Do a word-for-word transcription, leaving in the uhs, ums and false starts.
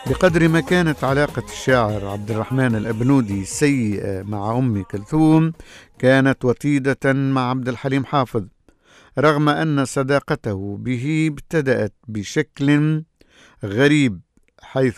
بقدر ما كانت علاقة الشاعر عبد الرحمن الأبنودي سيئة مع أم كلثوم، كانت وطيدة مع عبد الحليم حافظ، رغم أن صداقته به ابتدأت بشكل غريب